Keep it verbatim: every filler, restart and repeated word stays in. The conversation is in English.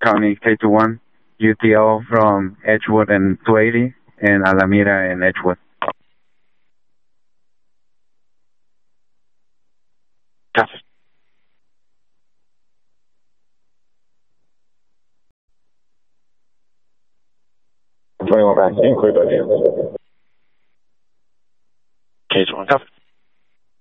County K two one, U T L from Edgewood and two eighty, and Alameda and Edgewood. Copy. twenty-one back, and clear by the K two one, copy.